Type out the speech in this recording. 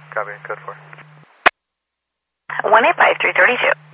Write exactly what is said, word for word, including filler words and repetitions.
Copy, code four. one eight five three three two.